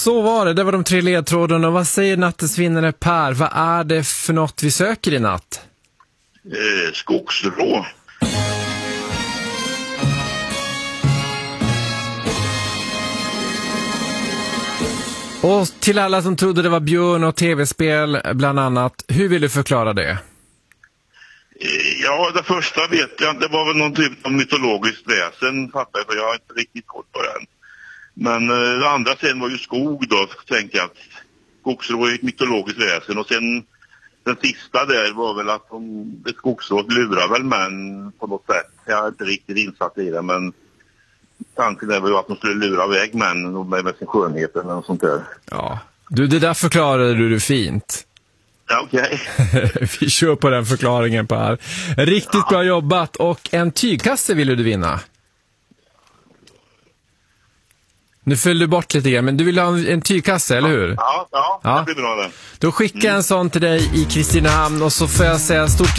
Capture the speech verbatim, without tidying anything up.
Så var det, det var de tre ledtrådarna. Vad säger nattens vinnare Per? Vad är det för något vi söker i natt? Eh, skogsrå. Och till alla som trodde det var björn och tv-spel bland annat, hur vill du förklara det? Eh, ja, det första vet jag, det var väl någon typ av mytologiskt väsen, fattar jag, för jag har inte riktigt koll på den. Men eh, det andra sen var ju skog då, tänker jag att skogsrå är ett mytologiskt väsen. Och sen den sista där var väl att de, ett skogsrå lurar väl män på något sätt. Jag är inte riktigt insatt i det, men tanken är väl att de skulle lura iväg män med sin skönhet eller något sånt där. Ja, du, det där förklarade du det fint. Ja, okej. Okay. Vi kör på den förklaringen på här. Riktigt ja. Bra jobbat, och en tygkasse ville du vinna. Nu föll du bort lite grann, men du vill ha en tygkasse, eller hur? Ja, ja, ja. Det blir bra det. Då skickar jag en sån till dig i Kristinehamn, och så får jag säga stort